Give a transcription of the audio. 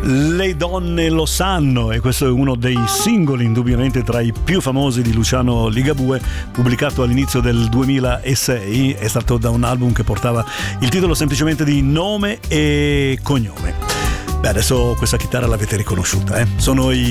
Le donne lo sanno, e questo è uno dei singoli indubbiamente tra i più famosi di Luciano Ligabue, pubblicato all'inizio del 2006. È stato da un album che portava il titolo semplicemente di Nome e Cognome. Beh, adesso questa chitarra l'avete riconosciuta, Sono i